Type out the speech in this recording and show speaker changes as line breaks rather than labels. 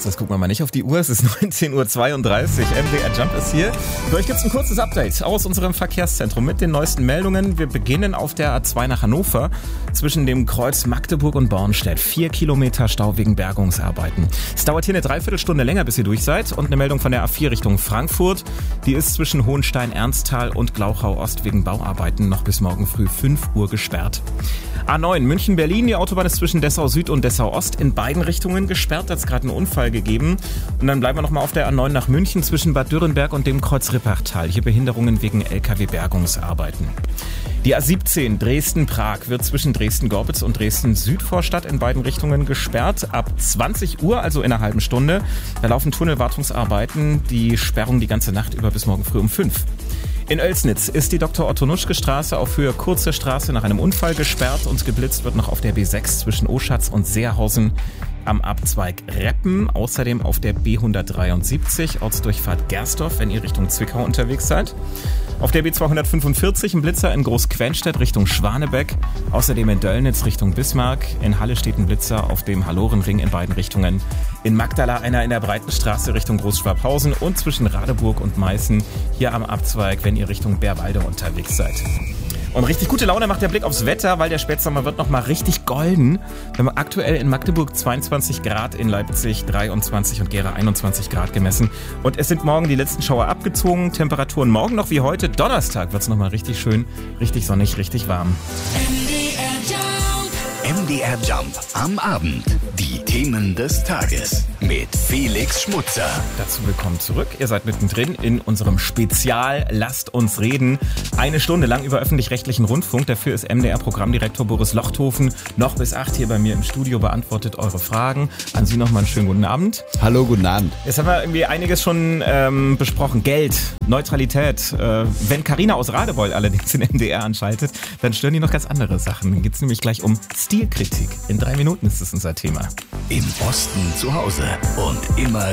Das gucken wir mal nicht auf die Uhr. Es ist 19.32 Uhr. MDR Jump ist hier. Für euch gibt es ein kurzes Update aus unserem Verkehrszentrum mit den neuesten Meldungen. Wir beginnen auf der A2 nach Hannover zwischen dem Kreuz Magdeburg und Bornstedt. 4 Kilometer Stau wegen Bergungsarbeiten. Es dauert hier eine Dreiviertelstunde länger, bis ihr durch seid. Und eine Meldung von der A4 Richtung Frankfurt. Die ist zwischen Hohenstein, Ernsthal und Glauchau Ost wegen Bauarbeiten noch bis morgen früh 5 Uhr gesperrt. A9 München-Berlin. Die Autobahn ist zwischen Dessau Süd und Dessau Ost in beiden Richtungen gesperrt. Da hat es gerade einen Unfall gegeben. Und dann bleiben wir nochmal auf der A9 nach München zwischen Bad Dürrenberg und dem Kreuz Rippertal. Hier Behinderungen wegen LKW-Bergungsarbeiten. Die A17 Dresden-Prag wird zwischen Dresden-Gorbitz und Dresden-Südvorstadt in beiden Richtungen gesperrt. Ab 20 Uhr, also in einer halben Stunde. Da laufen Tunnelwartungsarbeiten. Die Sperrung die ganze Nacht über bis morgen früh um 5. In Oelsnitz ist die Dr.-Otto-Nuschke-Straße auf Höhe Kurze Straße nach einem Unfall gesperrt und geblitzt wird noch auf der B6 zwischen Oschatz und Seerhausen am Abzweig Reppen. Außerdem auf der B173 Ortsdurchfahrt Gersdorf, wenn ihr Richtung Zwickau unterwegs seid. Auf der B245 ein Blitzer in Großquenstedt Richtung Schwanebeck. Außerdem in Döllnitz Richtung Bismarck. In Halle steht ein Blitzer auf dem Hallorenring in beiden Richtungen. In Magdala einer in der Breitenstraße Richtung Großschwabhausen und zwischen Radeburg und Meißen hier am Abzweig, wenn ihr Richtung Bärwalde unterwegs seid. Und richtig gute Laune macht der Blick aufs Wetter, weil der Spätsommer wird nochmal richtig golden. Wir haben aktuell in Magdeburg 22 Grad, in Leipzig 23 und Gera 21 Grad gemessen. Und es sind morgen die letzten Schauer abgezogen. Temperaturen morgen noch wie heute. Donnerstag wird es nochmal richtig schön, richtig sonnig, richtig warm.
MDR Jump am Abend. Die Themen des Tages mit Felix Schmutzer.
Dazu willkommen zurück. Ihr seid mittendrin in unserem Spezial Lasst uns reden. Eine Stunde lang über öffentlich-rechtlichen Rundfunk. Dafür ist MDR-Programmdirektor Boris Lochthofen noch bis 8 hier bei mir im Studio, beantwortet eure Fragen. An Sie nochmal einen schönen guten Abend.
Hallo, guten Abend.
Jetzt haben wir irgendwie einiges schon besprochen. Geld, Neutralität. Wenn Carina aus Radebeul allerdings den MDR anschaltet, dann stören die noch ganz andere Sachen. Dann geht es nämlich gleich um Stilkritik. In 3 Minuten ist das unser Thema.
Im Osten zu Hause und immer